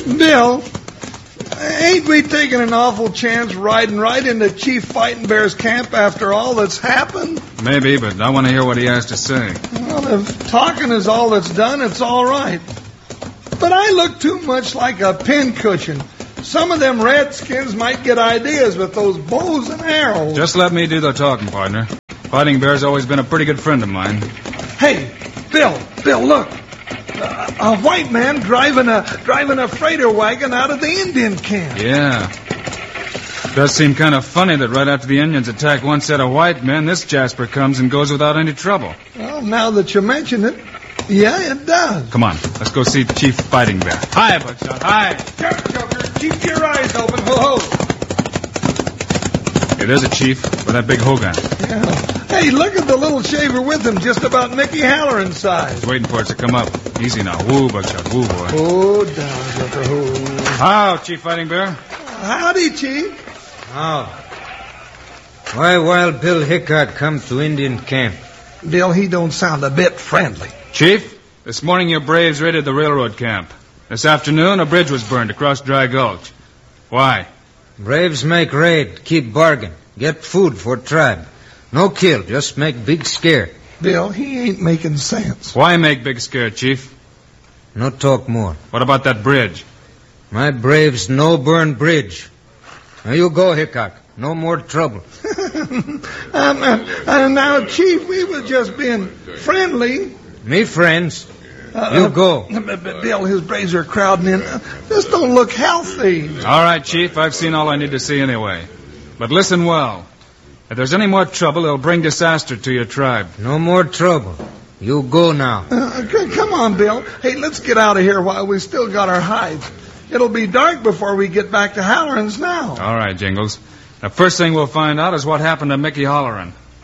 Bill, ain't we taking an awful chance riding right into Chief Fighting Bear's camp after all that's happened? Maybe, but I want to hear what he has to say. Well, if talking is all that's done, it's all right. But I look too much like a pincushion. Some of them redskins might get ideas with those bows and arrows. Just let me do the talking, partner. Fighting Bear's always been a pretty good friend of mine. Hey, Bill, look. A white man driving a freighter wagon out of the Indian camp. Yeah. Does seem kind of funny that right after the Indians attack one set of white men, this Jasper comes and goes without any trouble. Well, now that you mention it, yeah, it does. Come on, let's go see Chief Fighting Bear. Hi, Buckshot, hi. Joker, keep your eyes open. Ho, ho. Hey, there's a chief with that big hogan. Yeah. Hey, look at the little shaver with him, just about Mickey Halloran's size. He's waiting for us to come up. Easy now. Woo, Buckshot, woo, boy. Oh, down, Joker, woo. How, Chief Fighting Bear? Howdy, Chief. How? Why Wild Bill Hickok come to Indian camp? Bill, he don't sound a bit friendly. Chief, this morning your braves raided the railroad camp. This afternoon, a bridge was burned across Dry Gulch. Why? Braves make raid, keep bargain, get food for tribe. No kill, just make big scare. Bill, he ain't making sense. Why make big scare, Chief? No talk more. What about that bridge? My braves no burn bridge. Now you go, Hickok. No more trouble. Now, Chief, we was just being friendly. Me friends. You go. Bill, his braves are crowding in. This don't look healthy. All right, Chief, I've seen all I need to see anyway. But listen well. If there's any more trouble, it'll bring disaster to your tribe. No more trouble. You go now. Come on, Bill. Hey, let's get out of here while we still got our hides. It'll be dark before we get back to Halloran's now. All right, Jingles. The first thing we'll find out is what happened to Mickey Halloran.